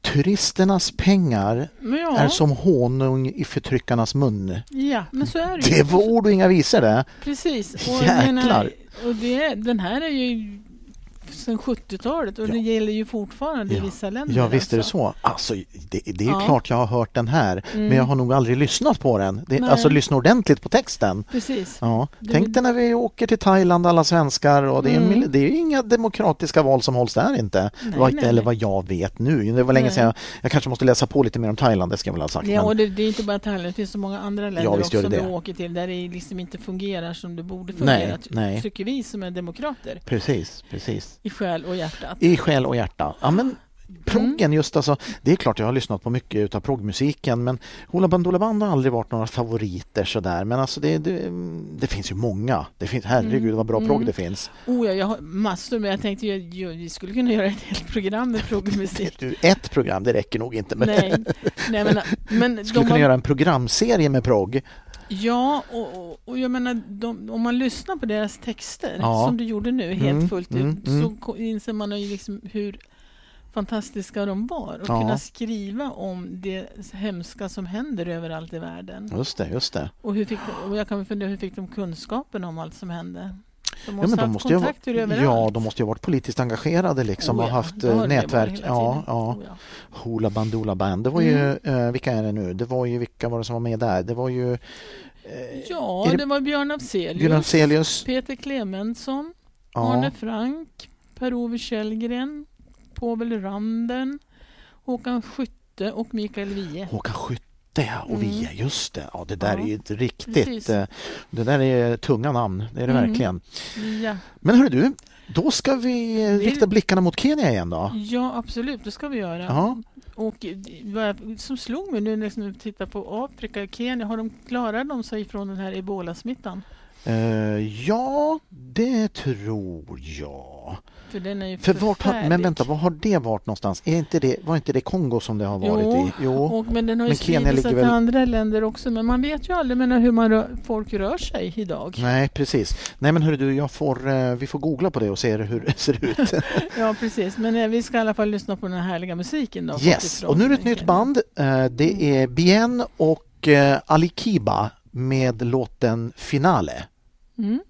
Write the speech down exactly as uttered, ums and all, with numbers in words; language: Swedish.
Turisternas pengar ja. är som honung i förtryckarnas mun. Ja, men så är det. Det var ord och inga visor det. Precis. Och Jäklar. Menar, och det, den här är ju sedan sjuttiotalet och ja. det gäller ju fortfarande ja. i vissa länder. Ja, visst är det alltså. så. Alltså, det, det är ju ja. klart jag har hört den här, mm. men jag har nog aldrig lyssnat på den. Det, alltså lyssna ordentligt på texten. Precis. Ja. Tänk dig när vi åker till Thailand, alla svenskar, och det är, mm. det är ju inga demokratiska val som hålls där inte. Nej, vad, nej, eller nej. vad jag vet nu. Det var länge sedan jag, jag kanske måste läsa på lite mer om Thailand, det ska jag väl ha sagt. Ja, men... och det, det är inte bara Thailand, det finns så många andra länder ja, också som det. du åker till där det liksom inte fungerar som det borde fungera. Nej, nej. Tycker vi som är demokrater. Precis, precis. I själ och hjärtat. I själ och hjärta. Ja, men proggen mm. just alltså, det är klart jag har lyssnat på mycket utav proggmusiken, men Hoola Bandoola Band har aldrig varit några favoriter sådär, men alltså det, det, det finns ju många. Det finns, herregud mm. vad bra progg mm. det finns. Oh ja, jag har massor, men jag tänkte ju, ju vi skulle kunna göra ett helt program med proggmusik. Ett program, det räcker nog inte. Men nej, nej men, men skulle kunna har... göra en programserie med progg. Ja, och, och, och jag menar, de, om man lyssnar på deras texter, ja. som du gjorde nu, helt mm, fullt ut, mm, mm. så inser man ju liksom hur fantastiska de var och ja. kunna skriva om det hemska som händer överallt i världen. Just det, just det. Och, hur fick de, och jag kan fundera, hur fick de kunskapen om allt som hände? De måste ja, men de ha haft måste kontakter ju, överallt. Ja, de måste ju ha varit politiskt engagerade liksom, oh, och ja. haft eh, nätverk. Ja, ja. Oh, ja. Hoola Bandoola Band. Det var mm. ju, eh, vilka är det nu? Det var ju, vilka var det som var med där? Det var ju... Eh, ja, det, det var Björn Afzelius, Björn Afzelius. Peter Clemensson, ja. Arne Frank, Per-Ove Källgren, Povel Ramden, Håkan Skytte och Mikael Wiehe. Håkan Skytte och mm. Wiehe, just det. Ja, det där ja. är ju ett riktigt... Precis. Det där är tunga namn, det är det mm. verkligen. Ja. Men hör du, då ska vi rikta blickarna mot Kenya igen då. Ja, absolut, det ska vi göra. Ja. Och vad som slog mig nu när jag tittar på Afrika och Kenya, har de klarat de sig från den här ebola-smittan? Uh, ja, det tror jag. För den är ju För vart har, men vänta, vad har det varit någonstans? Är inte det, var inte det Kongo som det har varit jo, i? Jo, och, men den har ju men spridit sig till väl... andra länder också. Men man vet ju aldrig menar, hur man rör, folk rör sig idag. Nej, precis. Nej, men hörru du, jag får, uh, vi får googla på det och se hur det ser ut. Ja, precis. Men uh, vi ska i alla fall lyssna på den här härliga musiken då. Yes, och nu är det ett nytt band. Uh, det är Bien och uh, Ali Kiba med låten Finale. Mm.